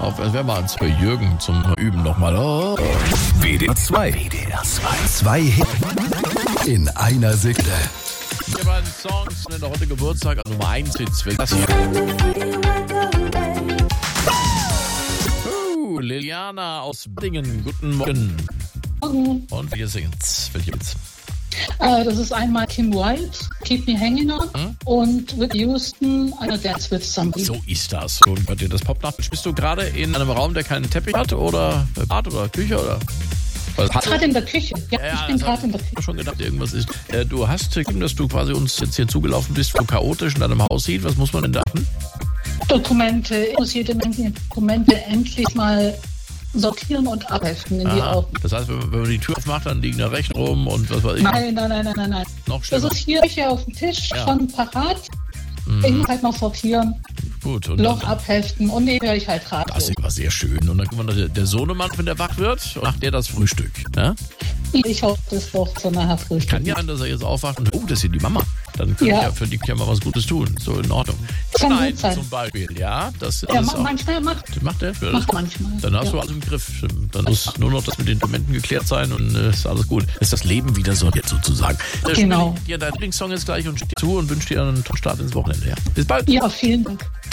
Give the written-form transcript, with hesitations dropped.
Es wäre mal für Jürgen zum Üben nochmal. Oh. WDR 2. WDR 2. 2 Hits in einer Sekunde. Die beiden Songs sind heute Geburtstag an Nummer 1 Hits. Das hier. Liliana aus Bingen. Guten Morgen. Morgen. Und wir singen's. Welche jetzt? Das ist einmal Kim Wilde, Keep Me Hanging On, und Whitney Houston, Dance With Somebody. So ist das. Und bei dir das Popnacht, bist du gerade in einem Raum, der keinen Teppich hat oder Bad oder Küche oder? Gerade in der Küche. Ja, ich bin gerade in der Küche. Ich habe schon gedacht, irgendwas ist. Du hast, dass du quasi uns jetzt hier zugelaufen bist, wo chaotisch in deinem Haus sieht. Was muss man denn da machen? Dokumente, ich muss jede Menge Dokumente endlich mal sortieren und abheften in die Ordnung. Das heißt, wenn man die Tür aufmacht, dann liegen da Recht rum und was weiß ich. Nein. Noch schlimmer. Das ist hier auf dem Tisch schon parat. Ich muss halt noch sortieren. Gut. Und Loch dann abheften und nebenher höre ich halt Radio. Das war sehr schön. Und dann kommt der Sohnemann, wenn der wach wird, macht der das Frühstück. Ja? Ich hoffe, das doch so nachher Frühstück. Kann ja sein, dass er jetzt aufwacht und, das ist hier die Mama. Dann könnte ich ja für die mal was Gutes tun. So in Ordnung. Nein, zum Beispiel, ja. Das manchmal macht. Macht er? Ja, macht manchmal. Dann hast du alles im Griff. Dann muss nur noch das mit den Dokumenten geklärt sein und ist alles gut. Ist das Leben wieder so jetzt sozusagen. Genau. Dir dein Lieblingssong jetzt gleich und steht zu und wünsche dir einen tollen Start ins Wochenende. Ja. Bis bald. Ja, vielen Dank.